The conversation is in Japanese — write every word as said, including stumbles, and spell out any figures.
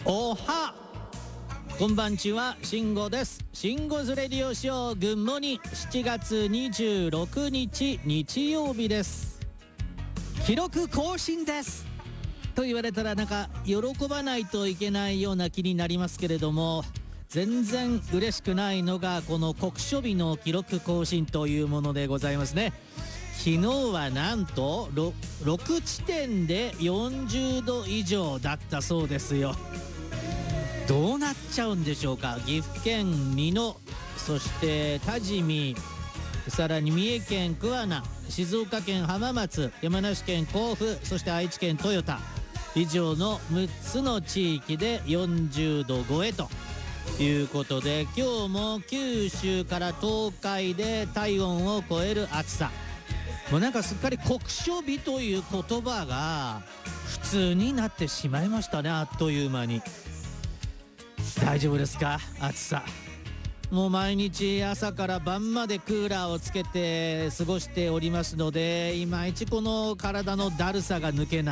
おはこんばんちは、慎吾です。慎吾ズレディオショー、グッモニしちがつにじゅうろくにち日曜日です。記録更新ですと言われたらなんか喜ばないといけないような気になりますけれども、全然嬉しくないのがこの酷暑日の記録更新というものでございますね。昨日はなんと ろくちてんでよんじゅうど以上だったそうですよ。どうなっちゃうんでしょうか。岐阜県美濃、そして多治見、さらに三重県桑名、静岡県浜松、山梨県甲府、そして愛知県豊田以上のむっつの地域でよんじゅうど超えということで、今日も九州から東海で体温を超える暑さ。もうなんかすっかり酷暑日という言葉が普通になってしまいましたね、あっという間に。大丈夫ですか、暑さ。もう毎日朝から晩までクーラーをつけて過ごしておりますので、いまいちこの体のだるさが抜けない。